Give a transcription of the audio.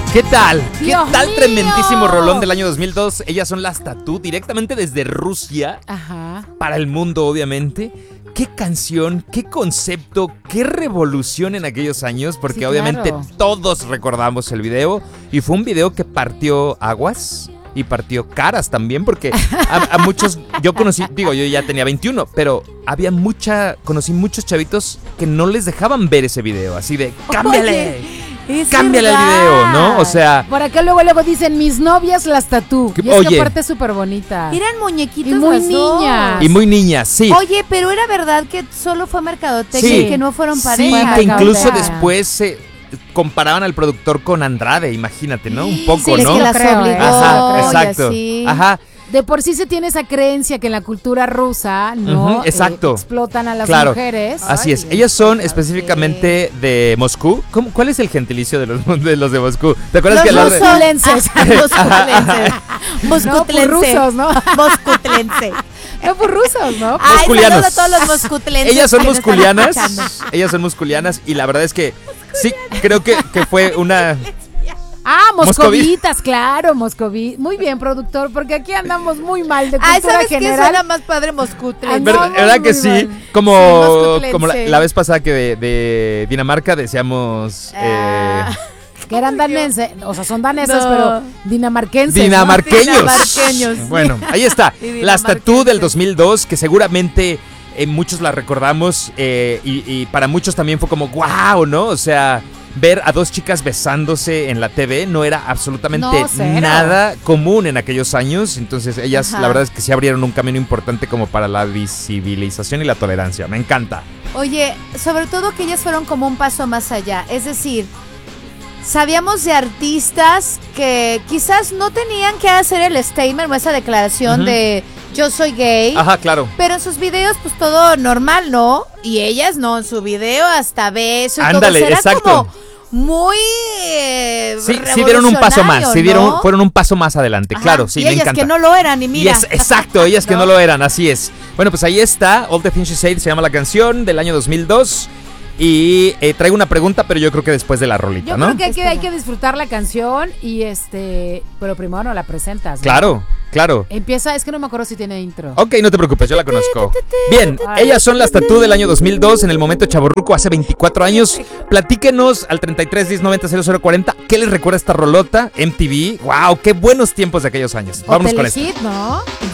¿Qué tal? ¿Qué Dios tal? mío. Tremendísimo rolón del año 2002. Ellas son las Tatú, directamente desde Rusia, Ajá. para el mundo, obviamente. Qué canción, qué concepto, qué revolución en aquellos años, porque Sí, obviamente claro. todos recordamos el video. Y fue un video que partió aguas y partió caras también, porque a muchos, yo conocí, digo, yo ya tenía 21, pero conocí muchos chavitos que no les dejaban ver ese video, así de, ¡cámbiale! Es ¡Cámbiale el verdad. video!, ¿no? O sea, Por acá luego dicen, mis novias las tatú. ¿Qué? Y es que Oye. aparte es súper bonita. Eran muñequitos Y muy las dos. niñas. y muy niñas, sí. Oye, pero era verdad que solo fue mercadotecnia Sí. y que no fueron Sí, pareja. que incluso Cautea. después se comparaban al productor con Andrade, imagínate, ¿no? Un poco, Sí, es ¿no? que las Creo, obligó Ajá, y exacto. así. Ajá, De por sí se tiene esa creencia que en la cultura rusa, ¿no? Ujú, exacto. Explotan a las Claro. mujeres. así es. Ay, Ellas son ya específicamente de Moscú. ¿Cuál es el gentilicio de los de Moscú? ¿Te acuerdas Los que rusos. Mosculenses. Moscutlense. No, por Moscutlense. rusos, ¿no? Moscutlense. No, por rusos, ¿no? Ay, Mosculianos. saludos a todos los moscutlenses. Ellas son que nos están musculianas. escuchando. Ellas son musculianas y la verdad es que sí, creo que fue una... Ah, moscovitas, claro, moscovitas. Muy bien, productor, porque aquí andamos muy mal de Ay, cultura ¿sabes qué? general. Suena más padre moscutlense. Andamos ¿Verdad que muy sí? mal. Como, Sí, como moscutlense. la vez pasada que de Dinamarca decíamos... Que eran daneses, o sea, son danesas, No. pero dinamarquenses. ¿no? Dinamarqueños. Dinamarqueños. Bueno, ahí está. Y Las Tatú del dinamarquenses. 2002, que seguramente muchos la recordamos y para muchos también fue como wow, ¿no? O sea, ver a dos chicas besándose en la TV no era absolutamente No, cero. nada común en aquellos años. Entonces ellas, Ajá. la verdad es que sí abrieron un camino importante como para la visibilización y la tolerancia. Me encanta. Oye, sobre todo que ellas fueron como un paso más allá. Es decir, sabíamos de artistas que quizás no tenían que hacer el statement o esa declaración Ujú. de yo soy gay. Ajá, claro. Pero en sus videos, pues todo normal, ¿no? Y ellas no, en su video hasta beso y Ándale, todo. Era exacto. como muy Sí, sí dieron un paso más, sí dieron, ¿no? fueron un paso más adelante, Ajá. claro, sí, y me ellas encanta. que no lo eran, y mira. Exacto, ellas que No. no lo eran, así es. Bueno, pues ahí está, All the Things She Said se llama la canción del año 2002. Y traigo una pregunta, pero yo creo que después de la rolita, Yo ¿no? creo que hay que disfrutar la canción y pero primero no la presentas, ¿no? Claro, claro. Empieza, es que no me acuerdo si tiene intro. Ok, no te preocupes, yo la conozco. Bien, ellas son las Tatú del año 2002, en el momento chavorruco, hace 24 años. Platíquenos al 33 10 90 0040. ¿Qué les recuerda esta rolota? MTV. ¡Wow! ¡Qué buenos tiempos de aquellos años! O Vámonos con esto. Telehit, ¿no?